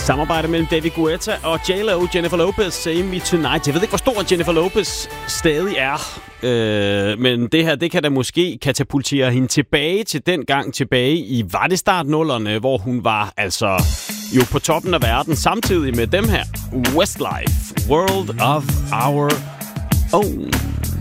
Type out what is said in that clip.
Samarbejde mellem David Guetta og J.Lo, Jennifer Lopez, Save Me Tonight. Jeg ved ikke, hvor stor Jennifer Lopez stadig er, men det her, det kan da måske katapultere hende tilbage til den gang tilbage i, var det start 0'erne, hvor hun var altså jo på toppen af verden, samtidig med dem her, Westlife, World of Our Own.